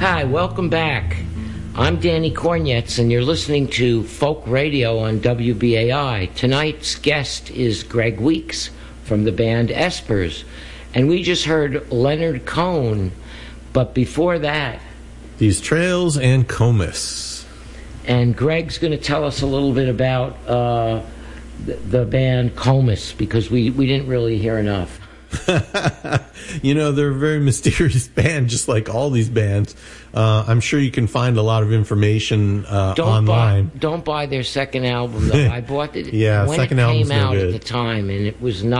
Hi, welcome back. I'm Danny Kornetz, and you're listening to Folk Radio on WBAI. Tonight's guest is Greg Weeks from the band Espers, and we just heard Leonard Cohen, but before that... These Trails and Comus. And Greg's going to tell us a little bit about the band Comus, because we didn't really hear enough. They're a very mysterious band, just like all these bands. I'm sure you can find a lot of information online. Don't buy their second album, though. I bought it when second album came out at the time, and it was not